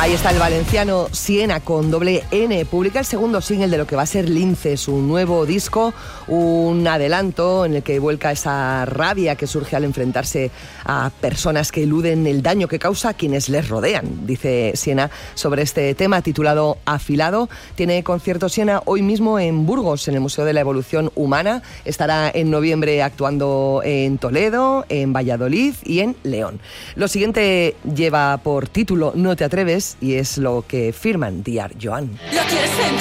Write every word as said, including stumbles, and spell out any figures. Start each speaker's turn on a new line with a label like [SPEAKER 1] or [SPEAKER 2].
[SPEAKER 1] Ahí está el valenciano Siena con doble N. Publica el segundo single de lo que va a ser Lince, su nuevo disco, un adelanto en el que vuelca esa rabia que surge al enfrentarse a personas que eluden el daño que causa a quienes les rodean. Dice Siena sobre este tema titulado Afilado. Tiene concierto Siena hoy mismo en Burgos, en el Museo de la Evolución Humana. Estará en noviembre actuando en Toledo, en Valladolid y en León. Lo siguiente lleva por título No te atreves y es lo que firman Diar Joan.